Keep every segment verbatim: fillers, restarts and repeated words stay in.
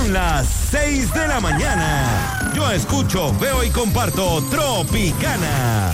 Son las seis de la mañana. Yo escucho, veo y comparto Tropicana.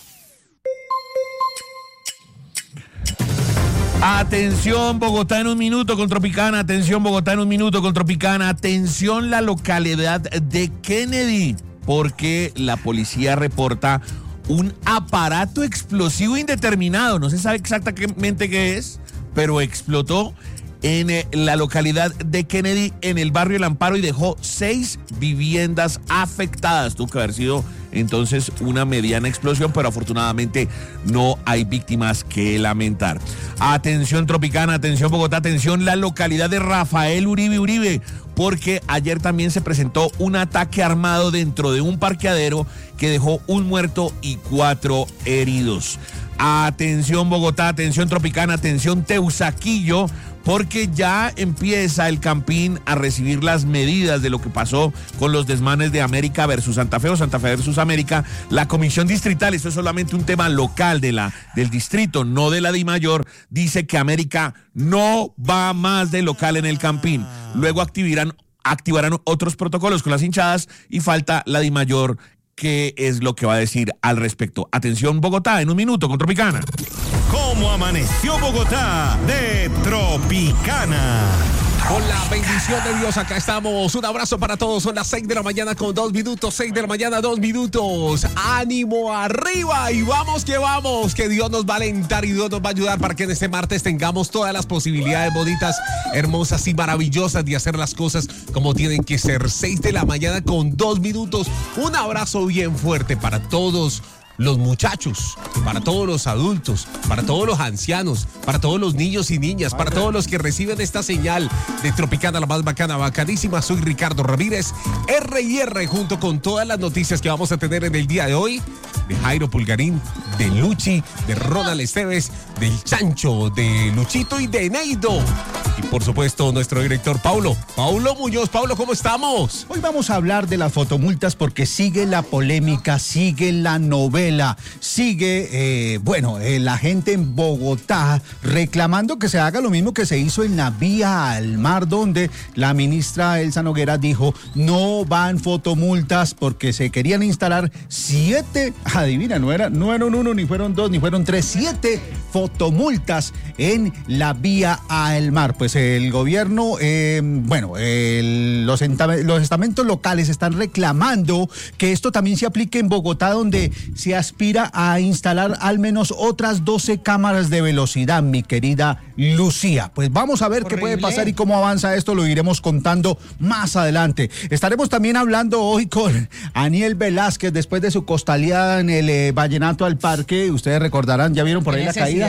Atención Bogotá en un minuto con Tropicana, atención Bogotá en un minuto con Tropicana, atención la localidad de Kennedy, porque la policía reporta un aparato explosivo indeterminado, no se sabe exactamente qué es, pero explotó en eh, la localidad de Kennedy, en el barrio El Amparo, y dejó seis viviendas afectadas. Tuvo que haber sido entonces una mediana explosión, pero afortunadamente no hay víctimas que lamentar. Atención Tropicana, atención Bogotá, atención la localidad de Rafael Uribe Uribe, porque ayer también se presentó un ataque armado dentro de un parqueadero que dejó un muerto y cuatro heridos. Atención Bogotá, atención Tropicana, atención Teusaquillo, porque ya empieza el Campín a recibir las medidas de lo que pasó con los desmanes de América versus Santa Fe o Santa Fe versus América. La comisión distrital, esto es solamente un tema local de la, del distrito, no de la DIMAYOR, dice que América no va más de local en el Campín. Luego activarán, activarán otros protocolos con las hinchadas y falta la DIMAYOR, qué es lo que va a decir al respecto. Atención Bogotá, en un minuto con Tropicana. ¿Cómo amaneció Bogotá de Tropicana? Con la bendición de Dios, acá estamos. Un abrazo para todos. Son las seis de la mañana con dos minutos. seis de la mañana, dos minutos. Ánimo arriba y vamos que vamos. Que Dios nos va a alentar y Dios nos va a ayudar para que en este martes tengamos todas las posibilidades bonitas, hermosas y maravillosas de hacer las cosas como tienen que ser. seis de la mañana con dos minutos. Un abrazo bien fuerte para todos los muchachos, para todos los adultos, para todos los ancianos, para todos los niños y niñas, para todos los que reciben esta señal de Tropicana, la más bacana, bacanísima. Soy Ricardo Ramírez, R y R, junto con todas las noticias que vamos a tener en el día de hoy, de Jairo Pulgarín, de Luchi, de Ronald Esteves, del Chancho, de Luchito y de Neido. Y por supuesto, nuestro director Paulo, Paulo Muñoz. Paulo, ¿cómo estamos? Hoy vamos a hablar de las fotomultas porque sigue la polémica, sigue la novela, sigue, eh, bueno, eh, la gente en Bogotá reclamando que se haga lo mismo que se hizo en la vía al mar, donde la ministra Elsa Noguera dijo no van fotomultas porque se querían instalar siete, adivina, no era, no eran uno, ni fueron dos, ni fueron tres, siete fotomultas en la vía al mar. Pues el gobierno, eh, bueno, el, los, los estamentos locales están reclamando que esto también se aplique en Bogotá, donde se aspira a instalar al menos otras doce cámaras de velocidad, mi querida Lucía. Pues vamos a ver Horrible. qué puede pasar y cómo avanza esto, lo iremos contando más adelante. Estaremos también hablando hoy con Aniel Velázquez después de su costaleada en el eh, Vallenato al Parque. Ustedes recordarán, ¿ya vieron por ahí la caída?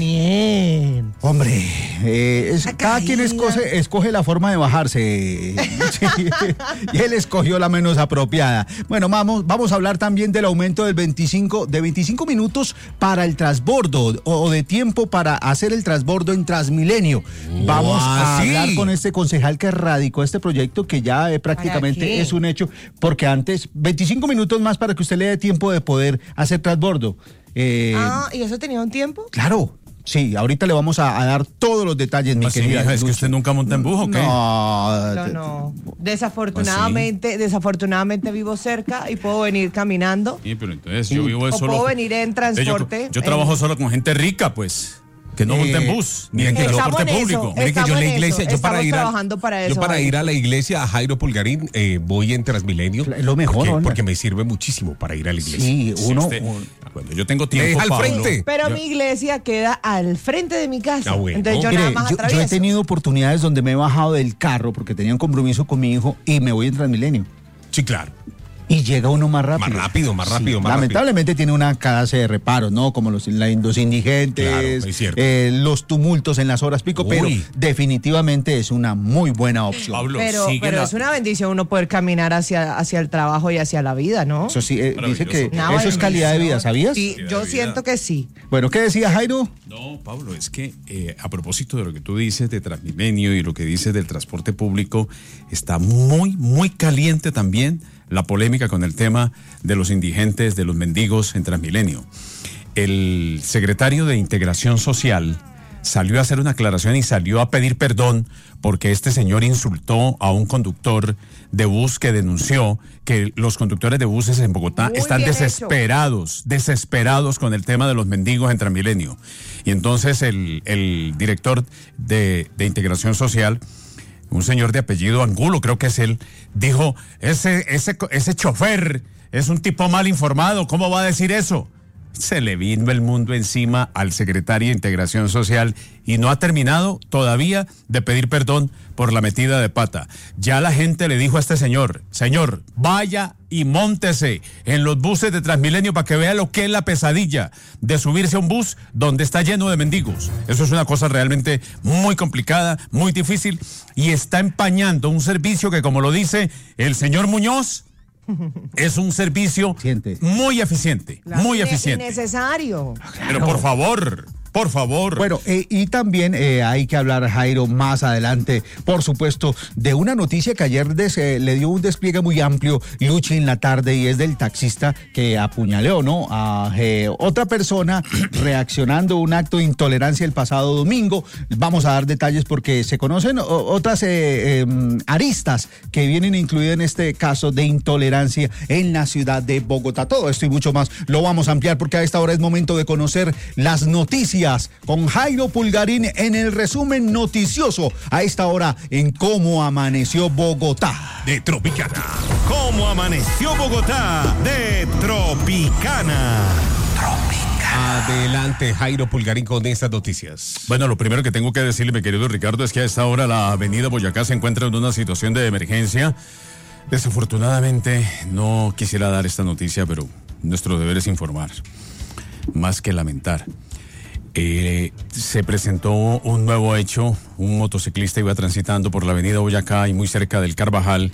Daniel. Hombre, eh, es, cada caída. quien escoge, escoge la forma de bajarse. Sí, y él escogió la menos apropiada. Bueno, vamos, vamos a hablar también del aumento del veinticinco, de veinticinco minutos para el transbordo o, o de tiempo para hacer el transbordo en Transmilenio. Vamos wow, a sí. hablar con este concejal que radicó este proyecto, que ya eh, prácticamente es un hecho, porque antes veinticinco minutos más para que usted le dé tiempo de poder hacer transbordo. Eh, ah, ¿y eso tenía un tiempo? Claro. Sí, ahorita le vamos a, a dar todos los detalles, mi Así, querida. Hija, ¿es que usted nunca monta en bujo o qué? No, no, no. Desafortunadamente, desafortunadamente vivo cerca y puedo venir caminando. Sí, pero entonces sí. yo vivo o solo. puedo venir en transporte. Yo, yo trabajo en... solo con gente rica, pues. Que no monte en bus, ni en transporte público. Mire que yo en la iglesia, yo para ir a, para eso, yo para ir a la iglesia a Jairo Pulgarín eh, voy en Transmilenio. Es lo mejor, porque, porque me sirve muchísimo para ir a la iglesia. Sí, uno. Si usted, cuando yo tengo tiempo, al Pablo, frente. Pero yo, mi iglesia queda al frente de mi casa. Ah, bueno. Entonces yo Mire, nada más yo, atravieso. yo he tenido oportunidades donde me he bajado del carro porque tenía un compromiso con mi hijo y me voy en Transmilenio. Sí, claro. Y llega uno más rápido. Más rápido, más rápido, sí, más lamentablemente rápido. tiene una clase de reparos, ¿no? Como los, la, los indigentes, claro, es cierto. eh, los tumultos en las horas pico, Uy. pero definitivamente es una muy buena opción. Pablo, pero pero la... es una bendición uno poder caminar hacia, hacia el trabajo y hacia la vida, ¿no? Eso sí, eh, dice que una eso es calidad de vida, ¿sabías? Sí, yo siento que sí. Bueno, ¿qué decía Jairo? No, Pablo, es que eh, a propósito de lo que tú dices de Transmilenio y lo que dices del transporte público, está muy, muy caliente también la polémica con el tema de los indigentes, de los mendigos en Transmilenio. El secretario de Integración Social salió a hacer una aclaración y salió a pedir perdón porque este señor insultó a un conductor de bus que denunció que los conductores de buses en Bogotá Muy están bien desesperados, hecho. desesperados con el tema de los mendigos en Transmilenio. Y entonces el, el director de, de Integración Social, un señor de apellido Angulo, creo que es él, dijo, ese, ese, ese chofer es un tipo mal informado, ¿cómo va a decir eso? Se le vino el mundo encima al secretario de Integración Social y no ha terminado todavía de pedir perdón por la metida de pata. Ya la gente le dijo a este señor, señor, vaya y móntese en los buses de Transmilenio para que vea lo que es la pesadilla de subirse a un bus donde está lleno de mendigos. Eso es una cosa realmente muy complicada, muy difícil y está empañando un servicio que, como lo dice el señor Muñoz, es un servicio Siente. muy eficiente, Claro, muy ine- eficiente. Innecesario. Pero por favor, por favor. Bueno, eh, y también eh, hay que hablar, Jairo, más adelante, por supuesto, de una noticia que ayer des, eh, le dio un despliegue muy amplio, Luchi, en la tarde, y es del taxista que apuñaleó, ¿no? A eh, otra persona reaccionando a un acto de intolerancia el pasado domingo. Vamos a dar detalles porque se conocen o, otras eh, eh, aristas que vienen incluidas en este caso de intolerancia en la ciudad de Bogotá. Todo esto y mucho más lo vamos a ampliar porque a esta hora es momento de conocer las noticias con Jairo Pulgarín en el resumen noticioso a esta hora en Cómo Amaneció Bogotá. De Tropicana. ¿Cómo amaneció Bogotá? De Tropicana. Adelante, Jairo Pulgarín, con estas noticias. Bueno, lo primero que tengo que decirle, mi querido Ricardo, es que a esta hora la avenida Boyacá se encuentra en una situación de emergencia. Desafortunadamente, no quisiera dar esta noticia, pero nuestro deber es informar, más que lamentar. Eh, se presentó un nuevo hecho. Un motociclista iba transitando por la avenida Boyacá y muy cerca del Carvajal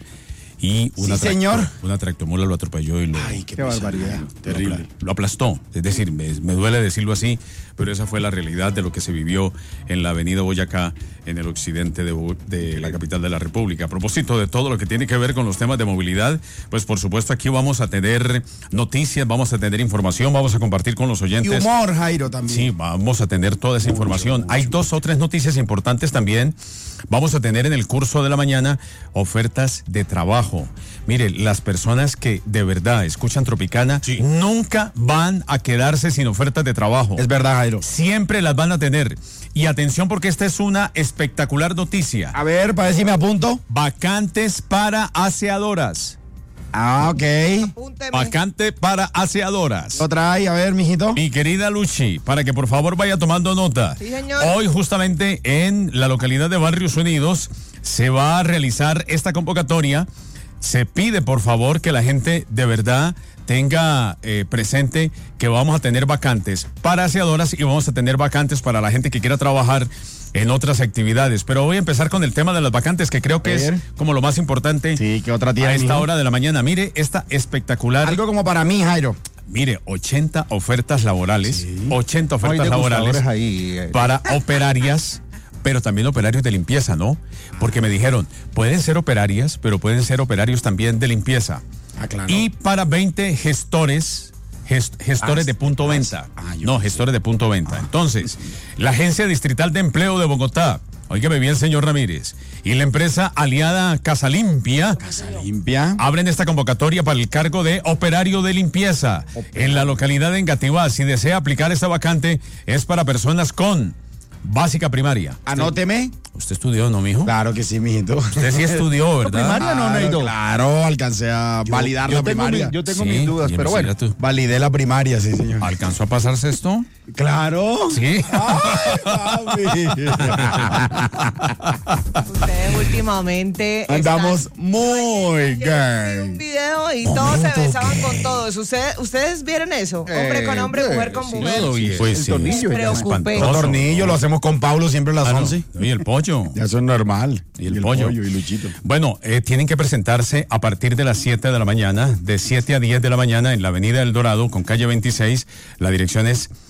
y una, Sí, señor. tracto- una tractomula lo atropelló y lo, Ay, qué, Qué barbaridad. Terrible. lo, lo aplastó. Es decir, me, me duele decirlo así, pero esa fue la realidad de lo que se vivió en la avenida Boyacá, en el occidente de, Bo- de la capital de la República. A propósito de todo lo que tiene que ver con los temas de movilidad, pues por supuesto aquí vamos a tener noticias, vamos a tener información, vamos a compartir con los Y oyentes. humor, Jairo, también. Sí, vamos a tener toda esa información. Hay dos o tres noticias importantes también. Vamos a tener en el curso de la mañana ofertas de trabajo. Mire, las personas que de verdad escuchan Tropicana nunca van a quedarse sin ofertas de trabajo. Es verdad, Jairo. Siempre las van a tener. Y atención porque esta es una espectacular noticia. A ver, para ver si me apunto. Vacantes para aseadoras. Ah, ok. Apúnteme. Vacante para aseadoras. Lo trae, a ver, mijito. Mi querida Luchi, para que por favor vaya tomando nota. Sí, señor. Hoy justamente en la localidad de Barrios Unidos se va a realizar esta convocatoria. Se pide por favor que la gente de verdad tenga eh, presente que vamos a tener vacantes para aseadoras y vamos a tener vacantes para la gente que quiera trabajar en otras actividades. Pero voy a empezar con el tema de las vacantes, que creo que A es ver. como lo más importante Sí, ¿qué otra tiene, a esta mijo? hora de la mañana. Mire, esta espectacular. Algo como para mí, Jairo. Mire, ochenta ofertas laborales, ochenta Hay ofertas laborales degustadores ahí, eh. para operarias, pero también operarios de limpieza, ¿no? Porque me dijeron, pueden ser operarias, pero pueden ser operarios también de limpieza. Ah, claro. Y para veinte gestores, gest- gestores Ah, de punto ah, venta. ah, yo No, pensé. gestores de punto venta. Entonces, la Agencia Distrital de Empleo de Bogotá, óigame bien, señor Ramírez, y la empresa aliada Casa Limpia, Limpia. abren esta convocatoria para el cargo de operario de limpieza en la localidad de Engativá. Si desea aplicar esta vacante, es para personas con básica primaria. Anóteme. ¿Usted estudió, no, mijo? Claro que sí, mijito. Usted sí estudió, ¿verdad? primaria no, Claro, Neito. claro, alcancé a validar yo la tengo primaria. mi- yo tengo Sí, mis dudas, y pero mira bueno. tú. Validé la primaria, sí, señor. ¿Alcanzó a pasarse esto? Claro. Sí. Ay, papi. Ustedes últimamente Andamos están- muy Ayer vi un gay. video y todos se besaban con todos. ¿Ustedes, ¿Ustedes vieron eso? Hombre con hombre, Eh, mujer con sí, mujer. Pues El sí. tornillo, Me ya. preocupé. Los tornillos lo hacemos con Paulo siempre a las Ah, no. once. Y el pollo. Ya eso es normal. Y el pollo. y Luchito. Bueno, eh, tienen que presentarse a partir de las siete de la mañana, de siete a diez de la mañana en la avenida El Dorado con calle veintiséis. La dirección es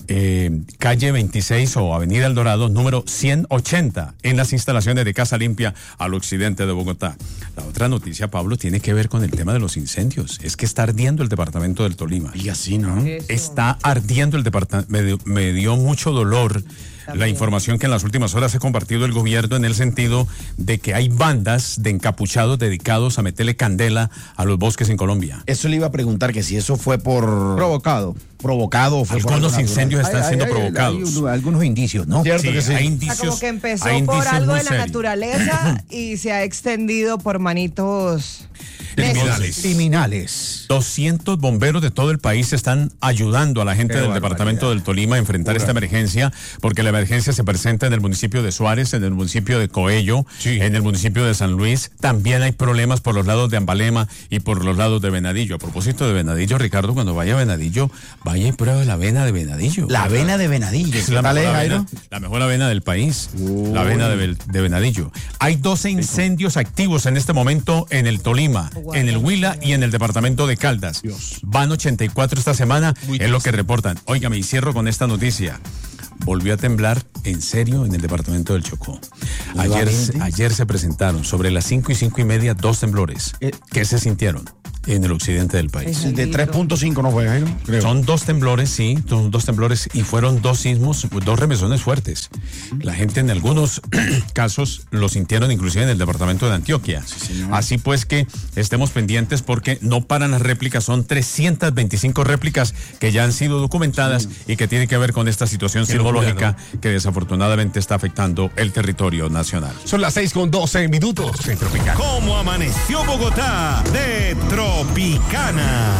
eh, calle veintiséis o Avenida El Dorado, número ciento ochenta, en las instalaciones de Casa Limpia al occidente de Bogotá. La otra noticia, Pablo, tiene que ver con el tema de los incendios. Es que está ardiendo el departamento del Tolima. Y así, ¿no? Eso. Está ardiendo el departamento. Me, dio- me dio mucho dolor la información que en las últimas horas ha compartido el gobierno en el sentido de que hay bandas de encapuchados dedicados a meterle candela a los bosques en Colombia. Eso le iba a preguntar, que si eso fue por... Provocado. Provocado o fue por Algunos alguna- incendios están Hay- siendo hay- hay- provocados. hay algunos indicios, ¿no? Cierto Sí, que sí. hay O sea, indicios. como que empezó hay por indicios algo muy de la serios. naturaleza y se ha extendido por manitos Criminales. Criminales. doscientos bomberos de todo el país están ayudando a la gente Qué del barbaridad. departamento del Tolima a enfrentar esta emergencia, porque la emergencia se presenta en el municipio de Suárez, en el municipio de Coello, en el municipio de San Luis. También hay problemas por los lados de Ambalema y por los lados de Venadillo. A propósito de Venadillo, Ricardo, cuando vaya a Venadillo, vaya y pruebe la avena de Venadillo. La avena de Venadillo. Es la ¿Qué tal mejor, es, avena, Jairo? la mejor avena del país, la avena de, Vel- de Venadillo. Hay doce incendios activos en este momento en el Tolima, en el Huila y en el departamento de Caldas. Van ochenta y cuatro esta semana, es lo que reportan. Óigame, y cierro con esta noticia. Volvió a temblar en serio en el departamento del Chocó. Ayer, Nuevamente. ayer se presentaron sobre las cinco y cinco y media dos temblores Eh. que se sintieron en el occidente del país. El de tres punto cinco no fue, Jairo, creo. Son dos temblores, sí, son dos temblores y fueron dos sismos, dos remesones fuertes. La gente en algunos casos lo sintieron inclusive en el departamento de Antioquia. Así pues que estemos pendientes porque no paran las réplicas, son trescientas veinticinco réplicas que ya han sido documentadas y que tienen que ver con esta situación sismológica que desafortunadamente está afectando el territorio nacional. Son las seis con doce minutos en Tropical. ¿Cómo amaneció Bogotá? De Tropicana.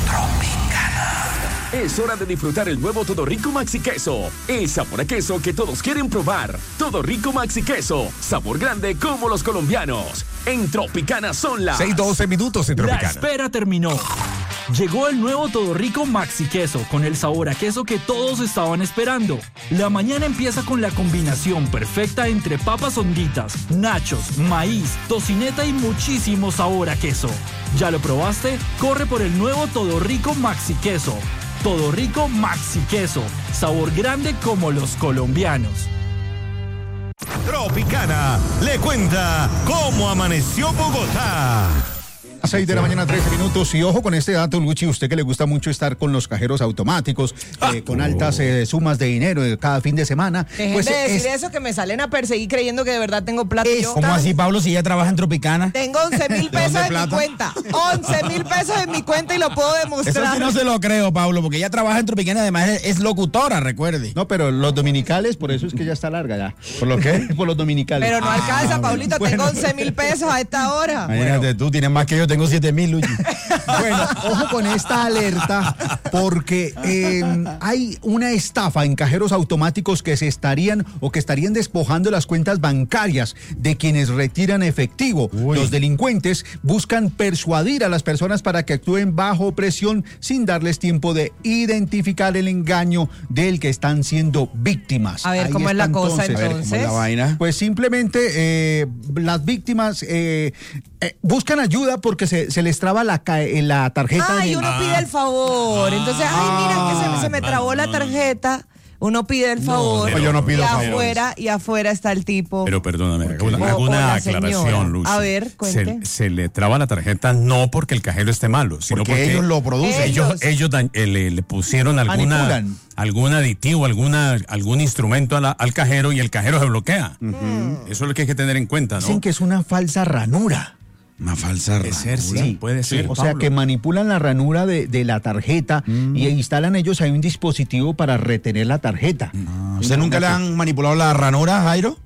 Es hora de disfrutar el nuevo Todo Rico Maxi Queso. El sabor a queso que todos quieren probar. Todo Rico Maxi Queso. Sabor grande como los colombianos. En Tropicana son las seis doce minutos en La Tropical. espera terminó. Llegó el nuevo Todo Rico Maxi Queso con el sabor a queso que todos estaban esperando. La mañana empieza con la combinación perfecta entre papas honditas, nachos, maíz, tocineta y muchísimo sabor a queso. ¿Ya lo probaste? Corre por el nuevo Todo Rico Maxi Queso. Todo Rico Maxi Queso. Sabor grande como los colombianos. Tropicana le cuenta cómo amaneció Bogotá. A seis de la mañana, trece minutos. Y ojo con este dato, Luchi, usted que le gusta mucho estar con los cajeros automáticos, eh, con altas eh, sumas de dinero eh, cada fin de semana. Dejen Pues de decir es- eso, que me salen a perseguir creyendo que de verdad tengo plata. Yo ¿Cómo así, Pablo, si ella trabaja en Tropicana? tengo once mil ¿De dónde pesos en mi plata? cuenta. once mil pesos en mi cuenta y lo puedo Eso demostrar. sí no se lo creo, Pablo, porque ella trabaja en Tropicana y además es, es locutora, recuerde. No, pero los dominicales, por eso es que ya está larga ya. ¿Por lo qué? Por los dominicales. Pero no alcanza, Pablito. Bueno. Tengo once mil pesos a esta hora. Imagínate, tú tienes más que yo, tengo siete mil, Luchi. Bueno, ojo con esta alerta porque eh, hay una estafa en cajeros automáticos que se estarían o que estarían despojando las cuentas bancarias de quienes retiran efectivo. Uy. Los delincuentes buscan persuadir a las personas para que actúen bajo presión sin darles tiempo de identificar el engaño del que están siendo víctimas. A ver, Ahí ¿cómo es la está cosa, A ver, ¿cómo es entonces? la vaina? Pues simplemente eh, las víctimas eh, eh, buscan ayuda porque se, se les traba la, ca- eh, la tarjeta. Ay, de- uno pide el favor. Entonces, ay, mira, es que se, se me trabó la tarjeta. Uno pide el favor. pero- yo no pido y favores. afuera, y afuera está el tipo. Pero perdóname, hago una, O- hago o una la señora. aclaración, Lucy. A ver, cuente. Se, se le traba la tarjeta no porque el cajero esté malo, sino Porque porque ellos lo producen. Ellos, Ellos. ellos dan- eh, le, le pusieron alguna, Manipulan. algún aditivo, alguna, algún instrumento a la- al cajero y el cajero se bloquea. Eso es lo que hay que tener en cuenta, ¿no? Dicen que es una falsa ranura. Una falsa Puede ser, sí, Sí. puede ser. O sea, Pablo. que manipulan la ranura de, de la tarjeta y instalan ellos ahí un dispositivo para retener la tarjeta. ¿Usted nunca le han manipulado la ranura, Jairo?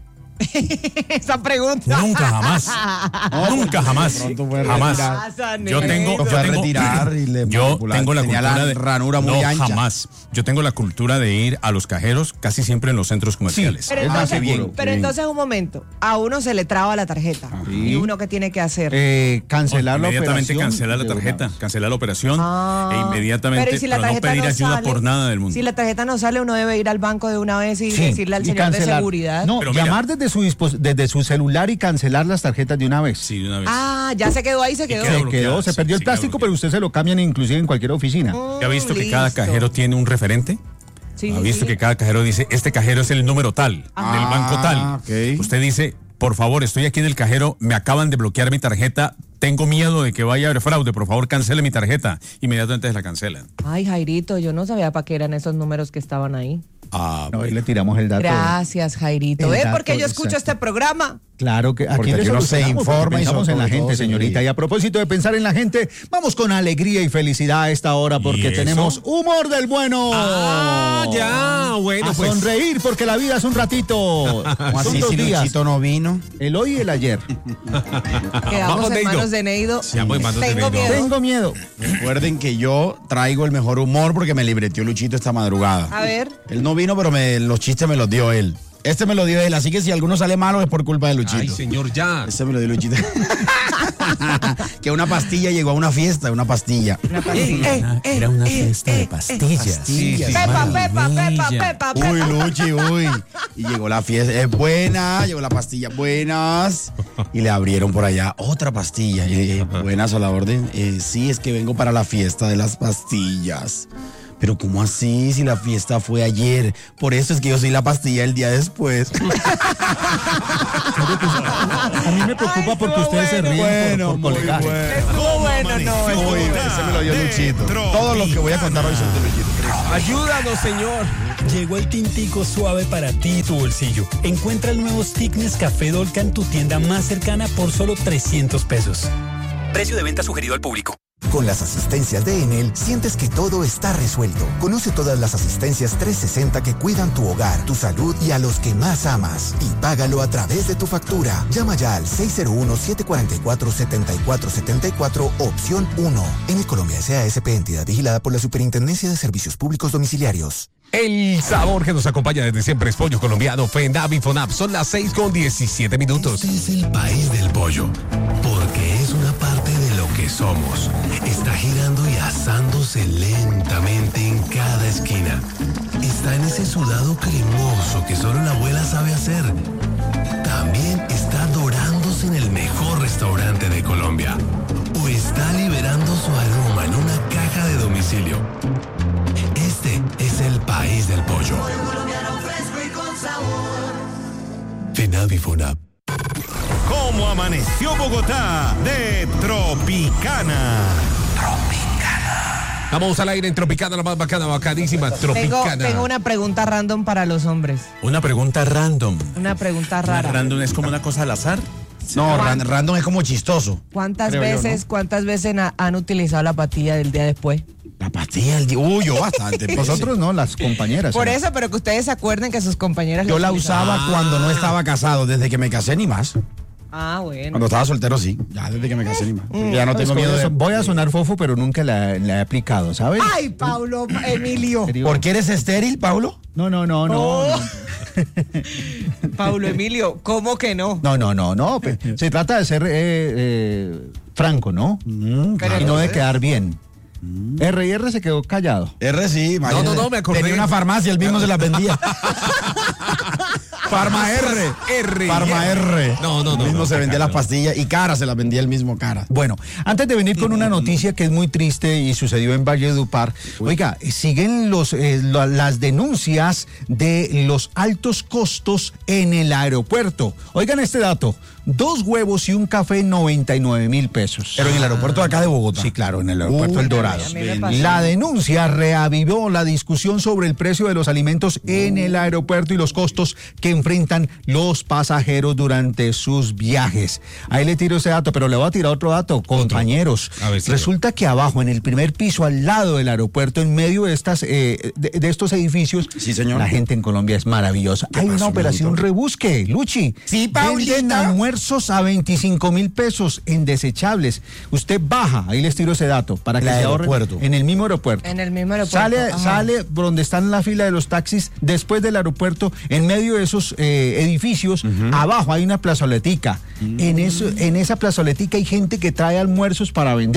Esa pregunta. Nunca jamás. Nunca jamás. pronto fue Jamás. retirar. Yo tengo, Fue yo a tengo, retirar y le yo manipularon. tengo la Tenía cultura la de ranura muy no, ancha. jamás. Yo tengo la cultura de ir a los cajeros casi siempre en los centros comerciales. Pero Es más entonces, seguro. pero entonces un momento, a uno se le traba la tarjeta. ¿Y uno qué tiene que hacer? Eh, cancelar la Inmediatamente operación. cancelar la de una tarjeta, vez. cancelar la operación Ah, e inmediatamente, pero, ¿y si la pero no tarjeta pedir no ayuda sale? por nada del mundo. Si la tarjeta no sale, uno debe ir al banco de una vez y Sí, decirle al y señor de cancelar. seguridad. No, Pero mira. llamar desde su, dispos- desde su celular y cancelar las tarjetas de una vez. Sí, de una vez. Ah, ya se quedó ahí, se quedó. queda Se bloqueada, quedó, se sí, perdió el sí, queda plástico, bloqueada. pero usted se lo cambian inclusive en cualquier oficina. ¿Ya ha visto que cada listo. cajero tiene un referente? Sí. Sí, ha sí, visto sí. que cada cajero dice, este cajero es el número tal, del banco tal. ok. Usted dice, por favor, estoy aquí en el cajero, me acaban de bloquear mi tarjeta, tengo miedo de que vaya a haber fraude, por favor, cancele mi tarjeta. Inmediatamente la cancelan. Ay, Jairito, yo no sabía para qué eran esos números que estaban ahí. Ah, No, ahí le tiramos el dato. Gracias, Jairito. El ¿Ves dato, por qué yo escucho exacto. este programa? Claro que aquí Porque le aquí uno se solucionamos, porque informa y pensamos sobre en la todo, gente, señorita. señorita. Y a propósito de pensar en la gente, vamos con alegría y felicidad a esta hora porque ¿Y eso? tenemos humor del bueno. Ah, ya, bueno, a pues. sonreír porque la vida es un ratito. ¿Cómo Son así dos si días. Luchito no vino? El hoy y el ayer. Quedamos Vamos, en Neido. manos de Neido. Seamos en manos de Tengo Neido. miedo. Tengo miedo. Recuerden que yo traigo el mejor humor porque me libreteó Luchito esta madrugada. A ver. Él no vino, pero me, los chistes me los dio él. Este me lo dio él, así que si alguno sale malo es por culpa de Luchito. Ay, señor, ya. Este me lo dio Luchito. Que una pastilla llegó a una fiesta, una pastilla. Una pastilla. Era una fiesta de pastillas. Sí, sí. Pepa, Pepa, Pepa, Pepa, Uy, Pepa. Luchi, uy. Y llegó la fiesta, es buena, llegó la pastilla, buenas. Y le abrieron por allá otra pastilla. Y le dije, buenas a la orden. Eh, sí, es que vengo para la fiesta de las pastillas. Pero ¿cómo así? Si la fiesta fue ayer. Por eso es que yo soy la pastilla el día después. A mí me preocupa Ay, porque estuvo ustedes se ríen Bueno, por, por muy colegaje. bueno. Estuvo bueno, no. estuvo Uy, bueno. ese me lo dio Luchito. Todo lo que voy a contar hoy son de Luchito. Ayúdanos, señor. Llegó el tintico suave para ti y tu bolsillo. Encuentra el nuevo stick Nescafé Dolca en tu tienda más cercana por solo trescientos pesos. Precio de venta sugerido al público. Con las asistencias de Enel, sientes que todo está resuelto. Conoce todas las asistencias trescientos sesenta que cuidan tu hogar, tu salud y a los que más amas. Y págalo a través de tu factura. Llama ya al seis cero uno, siete cuatro cuatro, siete cuatro siete cuatro, opción uno. Enel Colombia S A S P, entidad vigilada por la Superintendencia de Servicios Públicos Domiciliarios. El sabor que nos acompaña desde siempre es pollo colombiano, FENAP y FONAP. Son las seis con diecisiete minutos. Este es el país del pollo, porque es una parte de lo que somos. Está girando y asándose lentamente en cada esquina. Está en ese sudado cremoso que solo la abuela sabe hacer. También está dorándose en el mejor restaurante de Colombia. O está liberando su aroma en una caja de domicilio. Este es el país del pollo. FENAP y FONAP. ¿Cómo amaneció Bogotá? De Tropicana. Vamos al aire en Tropicana, la más bacana, bacanísima, Tengo, Tropicana. tengo una pregunta random para los hombres. Una pregunta random. Una pregunta rara. Random es como una cosa al azar. No, ran- random es como chistoso. ¿Cuántas Creo yo, veces, ¿no? cuántas veces ha- han utilizado la pastilla del día después? La pastilla del día. Uy, yo bastante. Nosotros no, las compañeras. Por ¿no? eso, pero que ustedes se acuerden que sus compañeras Yo la utilizaban. usaba cuando no estaba casado, desde que me casé ni más. Ah, bueno. Cuando estaba soltero sí, ya desde que me casé ni más. Porque ya no Pues tengo con miedo eso de... voy a sonar fofo, pero nunca la, la he aplicado, ¿sabes? Ay, Paulo Emilio. ¿Por qué eres estéril, Paulo? No, no, no, no. Oh. no. Paulo Emilio, ¿cómo que no? No, no, no, no. pe- Se trata de ser eh, eh, franco, ¿no? Pero Y no de entonces- quedar bien. R y R se quedó callado. R sí, No, no, no, me acordé. Tenía una farmacia, él mismo se las vendía. Farma R. R. Farma R. No, no, no, Él mismo no, se vendía no. las pastillas y cara se las vendía el mismo cara. Bueno, antes de venir con una noticia que es muy triste y sucedió en Valledupar, oiga, siguen los, eh, la- las denuncias de los altos costos en el aeropuerto. Oigan este dato, dos huevos y un café, noventa y nueve mil pesos. Pero en el aeropuerto de acá de Bogotá. Sí, claro, en el aeropuerto Uy, El Dorado. a mí me pasó. La denuncia reavivó la discusión sobre el precio de los alimentos en el aeropuerto y los costos que enfrentan los pasajeros durante sus viajes. Ahí le tiro ese dato, pero le voy a tirar otro dato, compañeros. A ver, sí, Resulta que abajo, en el primer piso, al lado del aeropuerto, en medio de estas eh, de, de estos edificios, Sí, señor. la gente en Colombia es maravillosa. Hay una pasó, operación Pablito? rebusque, Luchi. Sí, Venden Paulita. almuerzos a veinticinco mil pesos en desechables. Usted baja, ahí les tiro ese dato, para que El se ahorren aeropuerto. en el mismo aeropuerto. En el mismo aeropuerto. Sale, Ajá. sale donde están la fila de los taxis, después del aeropuerto, en medio de esos eh, edificios, abajo hay una plazoletica. En eso, en esa plazoletica hay gente que trae almuerzos para vender.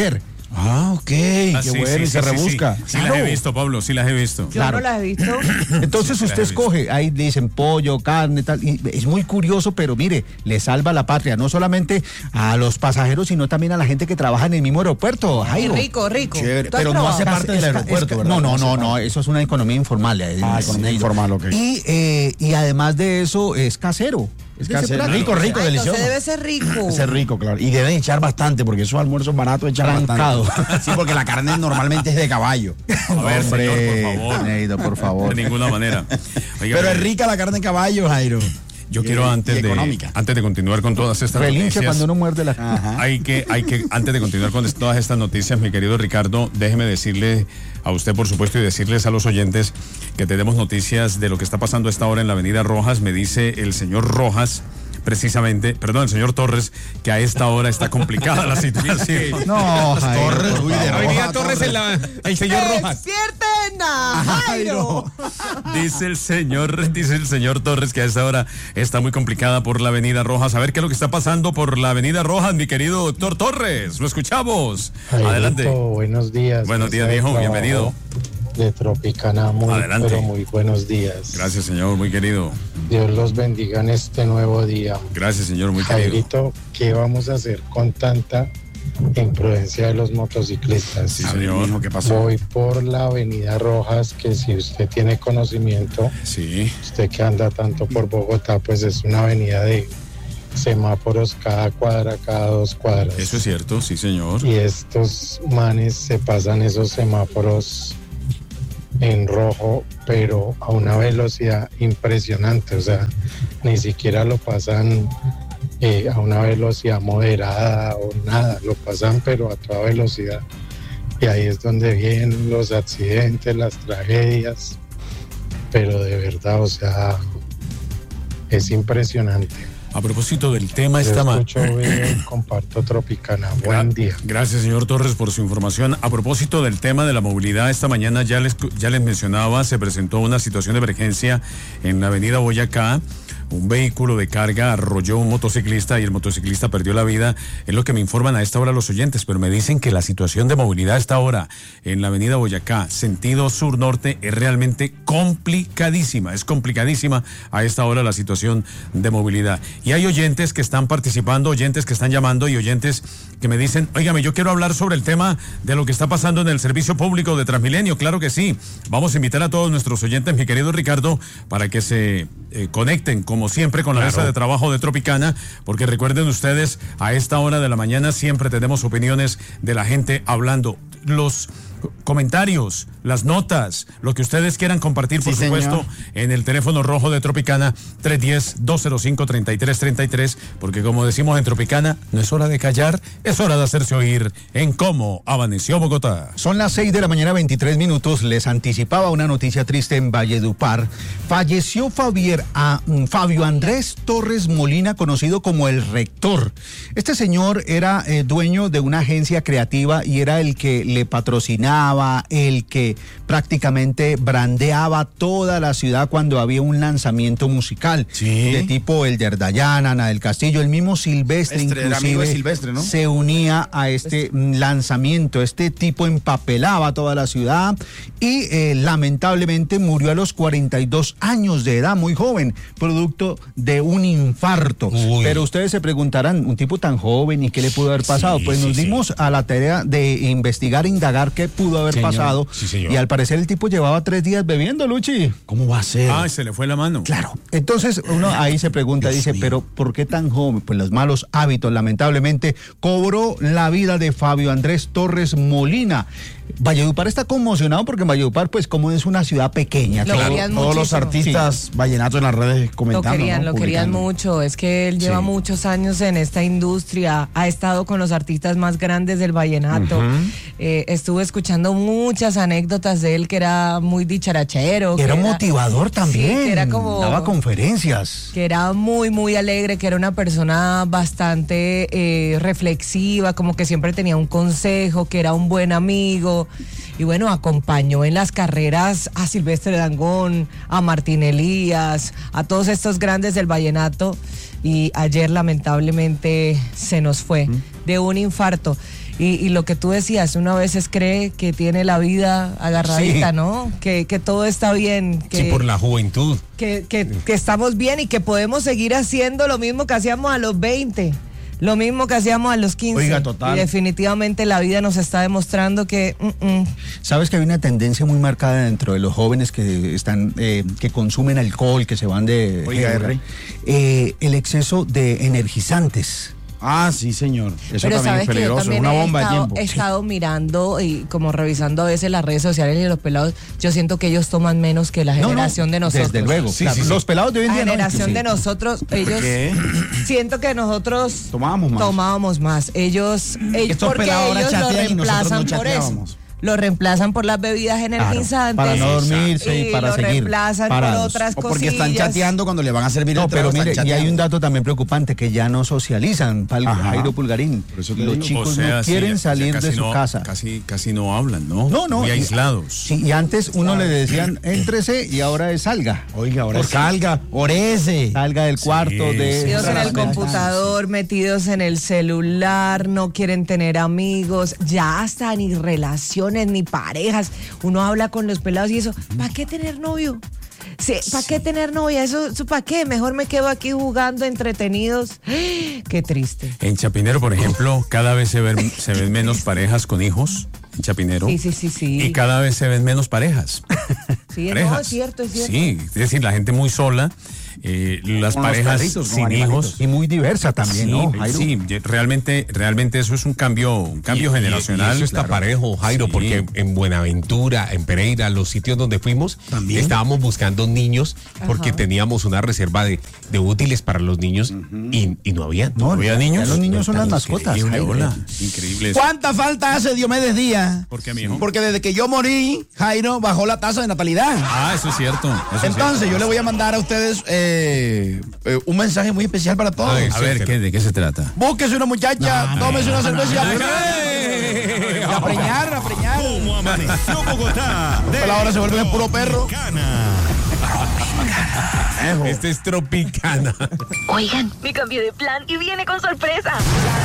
Ah, ok, qué Ah, sí, bueno, sí, y sí, se sí, rebusca. Sí, sí las he visto, Pablo, sí las he visto. Yo Claro. no las he visto. Entonces Sí, usted sí, escoge, ahí dicen pollo, carne, tal, y es muy curioso, pero mire, le salva la patria, no solamente a los pasajeros, sino también a la gente que trabaja en el mismo aeropuerto, Jairo. Rico, rico. Chévere, ¿Tú has pero no hace probado? parte del Es ca- aeropuerto, es ca- ¿verdad? No, no, hace no, parte. no, eso es una economía informal. eh, Ah, es- economía es- informal, ok. Y, eh, y además de eso, es casero. Es de ese casero. plato. Rico, rico, Ay, delicioso. entonces debe ser rico. Ese es rico, claro. Y deben echar bastante, porque esos almuerzos baratos echan Trancado. bastante. Sí, porque la carne normalmente es de caballo. A ver, señor, por favor. Neido, por favor. De ninguna manera. Oiga, Pero es mire, rica la carne de caballo, Jairo. Yo Y- quiero y antes de económica. antes de continuar con todas estas Relincha noticias. cuando uno muerde la... Ajá. Hay que, hay que, antes de continuar con todas estas noticias, mi querido Ricardo, déjeme decirle a usted, por supuesto, y decirles a los oyentes que tenemos noticias de lo que está pasando a esta hora en la Avenida Rojas. Me dice el señor Rojas, precisamente, perdón, el señor Torres, que a esta hora está complicada la situación. No, Jairo. Torres, uy, de Avenida Roja, Torres, en la, el señor Rojas. ¡Despierten a Jairo! Dice el señor, dice el señor Torres que a esta hora está muy complicada por la Avenida Rojas. A ver qué es lo que está pasando por la Avenida Rojas, mi querido doctor Torres. Lo escuchamos. Jairito, Adelante. buenos días. Buenos días, Este viejo, trabajo bienvenido. De Tropicana, muy, Adelante. pero muy buenos días. Gracias, señor, muy querido. Dios los bendiga en este nuevo día. Gracias, señor, muy querido. Jairito, ¿qué vamos a hacer con tanta imprudencia de los motociclistas? Sí, señor. Mijo, ¿qué pasó? Voy por la Avenida Rojas, que si usted tiene conocimiento, Sí. usted que anda tanto por Bogotá, pues es una avenida de semáforos cada cuadra, cada dos cuadras. Eso es cierto, sí, señor. Y estos manes se pasan esos semáforos en rojo, pero a una velocidad impresionante, o sea, ni siquiera lo pasan eh, a una velocidad moderada o nada, lo pasan pero a toda velocidad. Y ahí es donde vienen los accidentes, las tragedias, pero de verdad, o sea, es impresionante. A propósito del tema Yo esta ma- escucho, veo y comparto Tropicana. Buen día. Gracias, señor Torres, por su información. A propósito del tema de la movilidad, esta mañana ya les, ya les mencionaba, se presentó una situación de emergencia en la avenida Boyacá. Un vehículo de carga arrolló a un motociclista y el motociclista perdió la vida. Es lo que me informan a esta hora los oyentes, pero me dicen que la situación de movilidad a esta hora en la avenida Boyacá, sentido sur-norte, es realmente complicadísima. Es complicadísima a esta hora la situación de movilidad. Y hay oyentes que están participando, oyentes que están llamando y oyentes que me dicen, óigame, yo quiero hablar sobre el tema de lo que está pasando en el servicio público de Transmilenio. Claro que sí. Vamos a invitar a todos nuestros oyentes, mi querido Ricardo, para que se eh, conecten, como siempre, con la Claro. mesa de trabajo de Tropicana, porque recuerden ustedes, a esta hora de la mañana siempre tenemos opiniones de la gente hablando. Los comentarios, las notas, lo que ustedes quieran compartir, por Sí, supuesto, señor. en el teléfono rojo de Tropicana, tres uno cero, dos cero cinco, tres tres tres tres, porque como decimos en Tropicana, no es hora de callar, es hora de hacerse oír en cómo amaneció Bogotá. Son las seis de la mañana, veintitrés minutos. Les anticipaba una noticia triste en Valledupar. Falleció Fabier, a, mm, Fabio Andrés Torres Molina, conocido como el Rector. Este señor era eh, dueño de una agencia creativa y era el que le patrocinaba, el que prácticamente brandeaba toda la ciudad cuando había un lanzamiento musical. Sí. De tipo el de Dayana, Ana del Castillo, el mismo Silvestre, Silvestre, era amigo inclusive de Silvestre, ¿no? se unía a este mm, lanzamiento. Este tipo empapelaba toda la ciudad y eh, lamentablemente murió a los cuarenta y dos años de edad, muy joven, producto de un infarto. Uy. Pero ustedes se preguntarán, un tipo tan joven y qué le pudo haber pasado. Sí, pues nos sí, dimos a la tarea de investigar, indagar qué pudo haber Señor. pasado. Sí, señor. Y al parecer el tipo llevaba tres días bebiendo, Luchi. ¿Cómo va a ser? Ay, se le fue la mano. Claro. Entonces uno ahí se pregunta, Dios dice, mío. pero ¿por qué tan joven? Pues los malos hábitos, lamentablemente, cobró la vida de Fabio Andrés Torres Molina. Valledupar está conmocionado porque Valledupar, pues como es una ciudad pequeña. Lo todo- querían Todos los muchísimo. artistas vallenatos en las redes Lo comentando. querían, ¿no? lo querían Publicando. mucho. Es que él lleva Sí. muchos años en esta industria, ha estado con los artistas más grandes del vallenato. Eh, estuve escuchando muchas anécdotas de él, que era muy dicharachero. Era que un motivador también. Sí, que era como- Daba conferencias. que era muy, muy alegre, que era una persona bastante eh, reflexiva, como que siempre tenía un consejo, que era un buen amigo. Y bueno, acompañó en las carreras a Silvestre Dangond, a Martín Elías, a todos estos grandes del vallenato. Y ayer lamentablemente se nos fue de un infarto. Y, y lo que tú decías, uno a veces cree que tiene la vida agarradita, Sí. ¿no? Que, que todo está bien. Que, Sí, por la juventud. que, que, que estamos bien y que podemos seguir haciendo lo mismo que hacíamos a los veinte. Lo mismo que hacíamos a los quince. Oiga, total. Y definitivamente la vida nos está demostrando que... mm, mm. Sabes que hay una tendencia muy marcada dentro de los jóvenes que están, eh, que consumen alcohol, que se van de Oiga, guerra, R. eh, el exceso de energizantes. Ah, sí, señor. Eso Pero también sabes es que yo peligroso, es también una he bomba de estado, tiempo. he estado mirando y como revisando a veces las redes sociales y los pelados, yo siento que ellos toman menos que la No, no, generación de nosotros. desde luego, Sí, claro. sí, sí. Los pelados de hoy en La día no, generación de inclusive. nosotros, ellos qué? siento que nosotros Tomábamos más. tomábamos más. Ellos, ellos Estos porque pelados ahora ellos lo chatean y nosotros reemplazan no por eso. chateábamos. Lo reemplazan por las bebidas energizantes. para no dormirse y para lo seguir reemplazan parados. por otras O porque están cosillas. chateando cuando le van a servir No, el pero trago, mire, están y hay chateando. un dato también preocupante, que ya no socializan, Pal- Ajá. Jairo Pulgarín. eso te Los digo. chicos O sea, no sí, quieren ya- salir ya de casi su no- casa. Casi, casi no hablan, ¿no? No, no. Muy y- aislados. Sí, y antes uno le decían, éntrese y ahora es salga. Oiga, ahora Porque salga, orece. Salga del cuarto de... Metidos en el de- computador, metidos en el celular, no quieren tener amigos, ya hasta ni relaciones ni parejas. Uno habla con los pelados y eso, ¿para qué tener novio? Sí, ¿para qué tener novia? ¿Eso, eso para qué? Mejor me quedo aquí jugando entretenidos. Qué triste. En Chapinero, por ejemplo, cada vez se ven, se ven menos parejas con hijos en Chapinero. Sí, sí, sí, sí. Y cada vez se ven menos parejas. Sí, no, parejas. es cierto, es cierto. Sí, es decir, la gente muy sola, eh, las Con los parejas perritos, con sin animalitos. hijos. Y muy diversa también, Sí, ¿no, Jairo? sí, ye- realmente, realmente eso es un cambio, un cambio Y- y- generacional. Y eso está claro. parejo, Jairo, Sí. porque en Buenaventura, en Pereira, los sitios donde fuimos, También. estábamos buscando niños porque Ajá. teníamos una reserva de, de útiles para los niños y, y no había. No, ¿Había ya niños? los niños son las mascotas, Increíble, Jairo. hola. Increíble eso. ¿Cuánta falta hace Diomedes Díaz? ¿Por qué, mijo? Porque desde que yo morí, Jairo bajó la tasa de natalidad. Ah, eso es cierto. eso es Entonces, cierto. yo le voy a mandar a ustedes eh, eh, un mensaje muy especial para todos. Ay, A ver, ¿qué, ¿de qué se trata? Búsquese una muchacha, tómese una cerveza y a preñar. Y a preñar, a preñar. ¿Cómo amaneció Bogotá? Pero ahora se vuelve puro perro. Tropicana. Este es Tropicana. Oigan, me cambié de plan y viene con sorpresa.